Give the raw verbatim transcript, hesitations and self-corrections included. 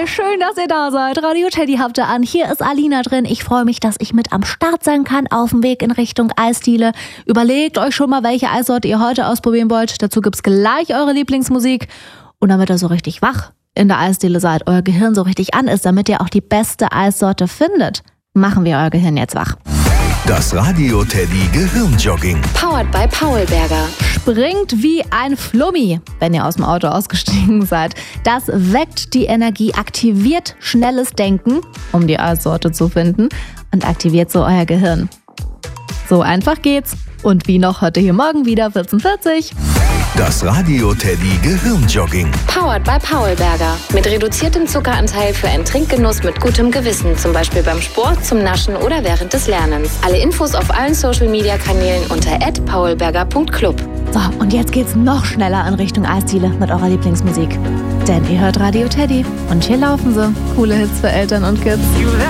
Hi, schön, dass ihr da seid. Radio Teddy habt ihr an. Hier ist Alina drin. Ich freue mich, dass ich mit am Start sein kann auf dem Weg in Richtung Eisdiele. Überlegt euch schon mal, welche Eissorte ihr heute ausprobieren wollt. Dazu gibt's gleich eure Lieblingsmusik. Und damit ihr so richtig wach in der Eisdiele seid, euer Gehirn so richtig an ist, damit ihr auch die beste Eissorte findet, machen wir euer Gehirn jetzt wach. Das Radio Teddy Gehirnjogging. Powered by Paulberger. Springt wie ein Flummi, wenn ihr aus dem Auto ausgestiegen seid. Das weckt die Energie, aktiviert schnelles Denken, um die Eissorte zu finden, und aktiviert so euer Gehirn. So einfach geht's. Und wie noch heute hier morgen wieder vierzehn Uhr vierzig. Das Radio Teddy Gehirnjogging. Powered by Paulberger. Mit reduziertem Zuckeranteil für einen Trinkgenuss mit gutem Gewissen. Zum Beispiel beim Sport, zum Naschen oder während des Lernens. Alle Infos auf allen Social-Media-Kanälen unter at paulberger punkt club. So, und jetzt geht's noch schneller in Richtung Eisdiele mit eurer Lieblingsmusik. Denn ihr hört Radio Teddy und hier laufen sie. Coole Hits für Eltern und Kids.